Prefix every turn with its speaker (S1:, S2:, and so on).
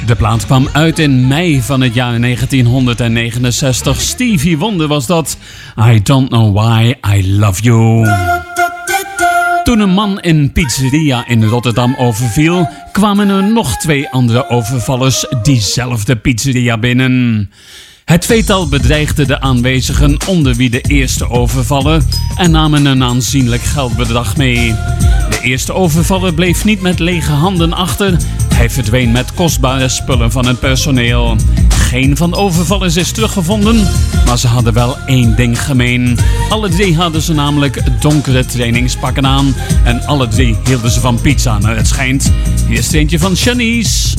S1: De plaat kwam uit in mei van het jaar 1969. Stevie Wonder was dat. I don't know why I love you. Toen een man een pizzeria in Rotterdam overviel, kwamen er nog 2 andere overvallers diezelfde pizzeria binnen. Het tweetal bedreigde de aanwezigen, onder wie de eerste overvaller, en namen een aanzienlijk geldbedrag mee. De eerste overvaller bleef niet met lege handen achter. Hij verdween met kostbare spullen van het personeel. Geen van de overvallers is teruggevonden, maar ze hadden wel 1 ding gemeen. Alle 3 hadden ze namelijk donkere trainingspakken aan en alle 3 hielden ze van pizza, naar het schijnt. Hier is er eentje van Shanice.